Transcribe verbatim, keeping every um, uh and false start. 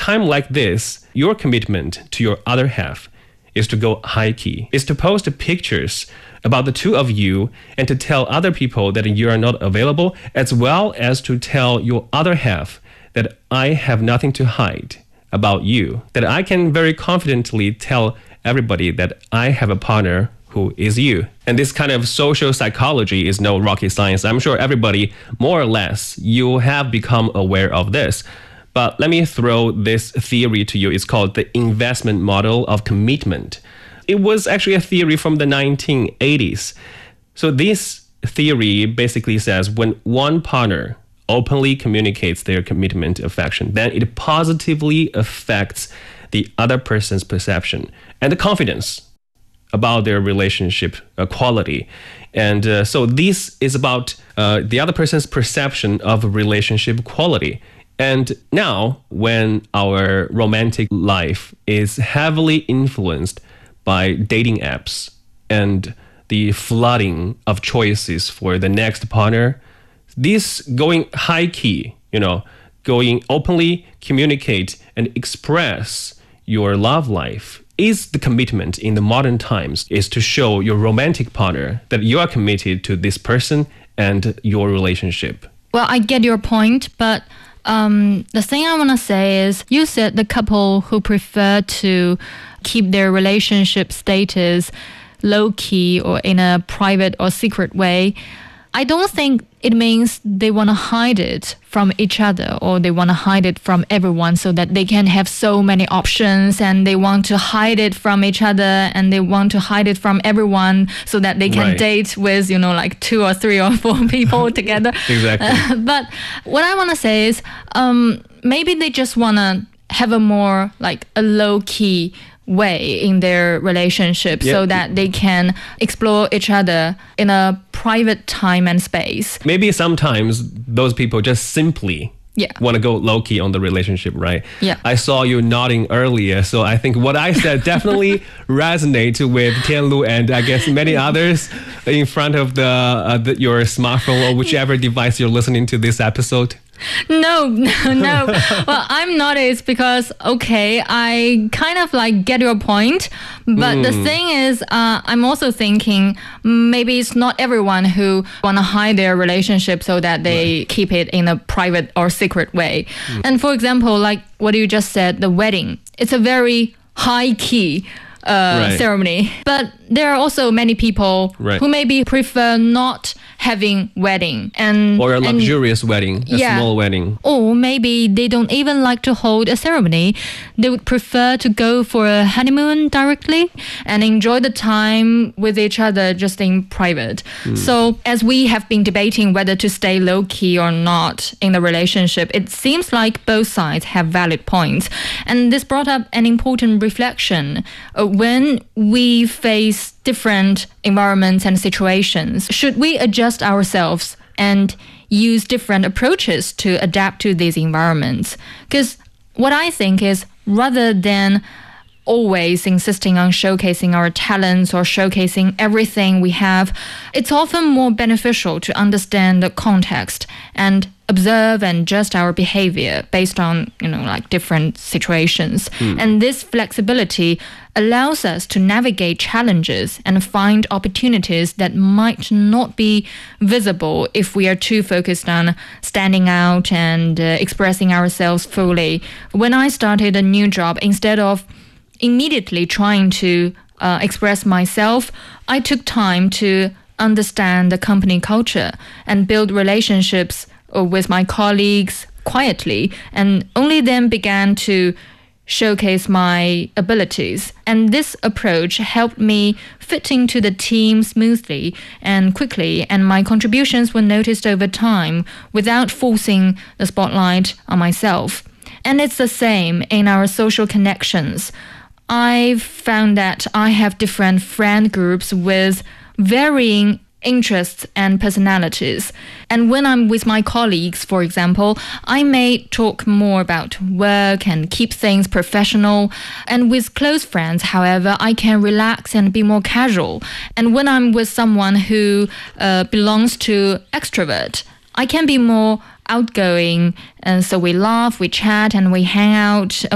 time like this, your commitment to your other half is to go high key, is to post pictures about the two of you and to tell other people that you are not available, as well as to tell your other half that I have nothing to hide about you, that I can very confidently tell everybody that I have a partner who is you. And this kind of social psychology is no rocket science. I'm sure everybody, more or less, you have become aware of this. But let me throw this theory to you. It's called the investment model of commitment. It was actually a theory from the nineteen eighties. So this theory basically says when one partner openly communicates their commitment affection, then it positively affects the other person's perception and the confidence about their relationship uh, quality. And uh, so this is about uh, the other person's perception of relationship quality. And now, when our romantic life is heavily influenced by dating apps and the flooding of choices for the next partner, this going high key, you know, going openly communicate and express your love life is the commitment in the modern times, is to show your romantic partner that you are committed to this person and your relationship. Well, I get your point, but um, the thing I want to say is you said the couple who prefer to keep their relationship status low-key or in a private or secret way, I don't think it means they want to hide it from each other or they want to hide it from everyone so that they can have so many options, and they want to hide it from each other and they want to hide it from everyone so that they can right. date with, you know, like two or three or four people together. Exactly. Uh, but what I want to say is um, maybe they just want to have a more like a low-key way in their relationship yeah. so that they can explore each other in a private time and space. Maybe sometimes those people just simply yeah. want to go low-key on the relationship, right? Yeah. I saw you nodding earlier, so I think what I said definitely resonates with Tianlu and I guess many others in front of the, uh, the your smartphone or whichever device you're listening to this episode. No, no, no. Well, I'm not. It's because, okay, I kind of like get your point. But mm. the thing is, uh, I'm also thinking maybe it's not everyone who want to hide their relationship so that they right. keep it in a private or secret way. Mm. And for example, like what you just said, the wedding, it's a very high key uh, right. ceremony. But there are also many people right. who maybe prefer not having wedding and or a luxurious and, wedding, a yeah. small wedding. Or maybe they don't even like to hold a ceremony. They would prefer to go for a honeymoon directly and enjoy the time with each other just in private. Mm. So as we have been debating whether to stay low-key or not in the relationship, it seems like both sides have valid points. And this brought up an important reflection. Uh, when we face different environments and situations, should we adjust ourselves and use different approaches to adapt to these environments? Because what I think is, rather than always insisting on showcasing our talents or showcasing everything we have, it's often more beneficial to understand the context and observe and adjust our behavior based on, you know, like different situations. Mm. And this flexibility allows us to navigate challenges and find opportunities that might not be visible if we are too focused on standing out and uh, expressing ourselves fully. When I started a new job, instead of immediately trying to uh, express myself, I took time to understand the company culture and build relationships with my colleagues quietly, and only then began to showcase my abilities. And this approach helped me fit into the team smoothly and quickly, and my contributions were noticed over time without forcing the spotlight on myself. And it's the same in our social connections. I've found that I have different friend groups with varying interests and personalities. And when I'm with my colleagues, for example, I may talk more about work and keep things professional. And with close friends, however, I can relax and be more casual. And when I'm with someone who uh, belongs to extrovert, I can be more outgoing, and so we laugh, we chat, and we hang out